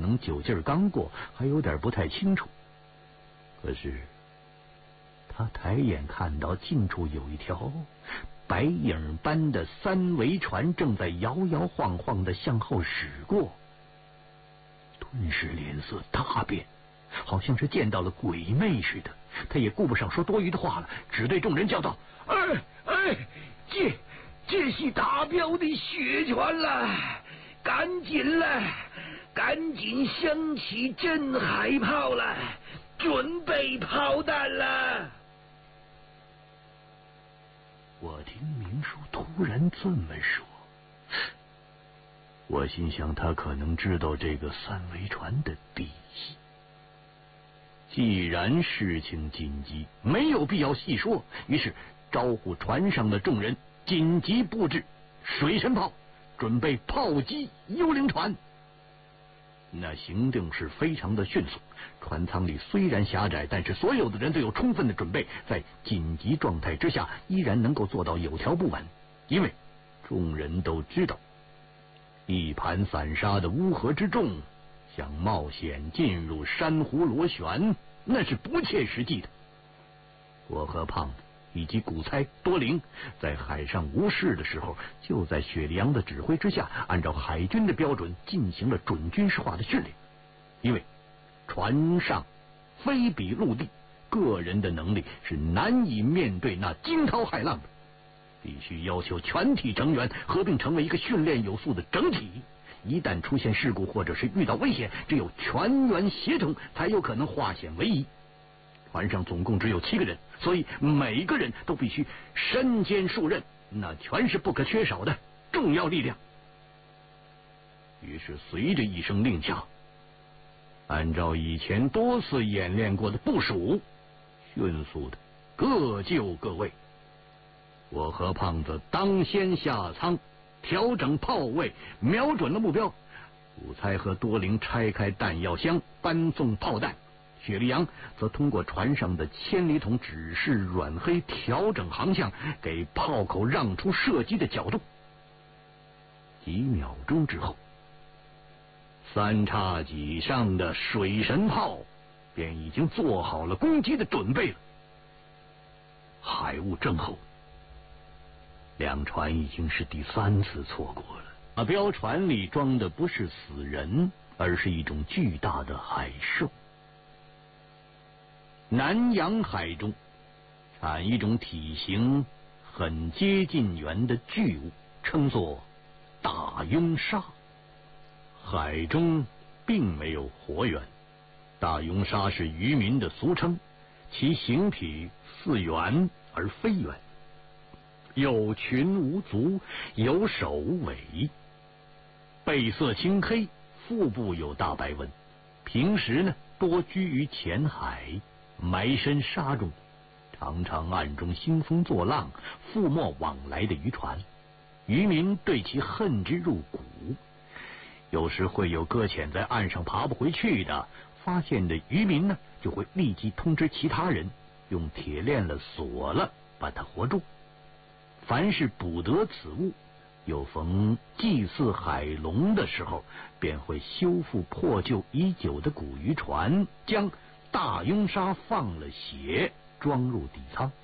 能酒劲儿刚过，还有点不太清楚。可是他抬眼看到近处有一条白影般的三桅船正在摇摇晃晃的向后驶过，顿时脸色大变，好像是见到了鬼魅似的。他也顾不上说多余的话了，只对众人叫道：“ 这是达标的血船了，赶紧了，赶紧升起震海炮了，准备炮弹了。” 我听明叔突然这么说，我心想他可能知道这个三桅船的底细。既然事情紧急，没有必要细说，于是招呼船上的众人紧急布置水神炮，准备炮击幽灵船。那行动是非常的迅速，船舱里虽然狭窄，但是所有的人都有充分的准备，在紧急状态之下依然能够做到有条不紊。因为众人都知道，一盘散沙的乌合之众想冒险进入珊瑚螺旋，那是不切实际的。我和胖子以及古猜、多灵在海上无事的时候，就在雪莉杨的指挥之下，按照海军的标准进行了准军事化的训练。因为船上非比陆地，个人的能力是难以面对那惊涛骇浪的，必须要求全体成员合并成为一个训练有素的整体。一旦出现事故或者是遇到危险，只有全员协同才有可能化险为夷。船上总共只有7个人，所以每个人都必须身兼数任，那全是不可缺少的重要力量。于是随着一声令下，按照以前多次演练过的部署，迅速的各就各位。我和胖子当先下舱，调整炮位，瞄准了目标。古猜和多灵拆开弹药箱，搬送炮弹。雪莉杨则通过船上的千里筒指示阮黑调整航向，给炮口让出射击的角度。几秒钟之后，3叉戟上的水神炮便已经做好了攻击的准备了。海雾正后，两船已经是第3次错过了。阿标船里装的不是死人，而是一种巨大的海兽。南洋海中产一种体型很接近猿的巨物，称作大庸鲨。海中并没有活猿，大庸鲨是渔民的俗称，其形体似猿而非猿，有群无足，有首无尾，背色青黑，腹部有大白纹。平时呢，多居于浅海，埋身沙中，常常暗中兴风作浪，覆没往来的渔船。渔民对其恨之入骨，有时会有搁浅在岸上爬不回去的，发现的渔民呢，就会立即通知其他人，用铁链了锁了，把它活捉。凡是捕得此物，有逢祭祀海龙的时候，便会修复破旧已久的古渔船，将大庸鲨放了血，装入底舱。